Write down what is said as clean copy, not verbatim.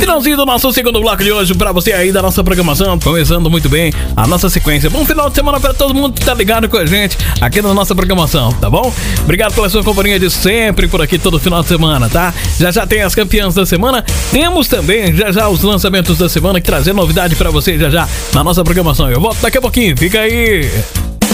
Finalzinho do nosso segundo bloco de hoje pra você aí da nossa programação, começando muito bem a nossa sequência. Bom final de semana pra todo mundo que tá ligado com a gente aqui na nossa programação, tá bom? Obrigado pela sua companhia de sempre por aqui todo final de semana, tá? Já tem as campeãs da semana, temos também já os lançamentos da semana que trazer novidade pra você já na nossa programação. Eu volto daqui a pouquinho, fica aí!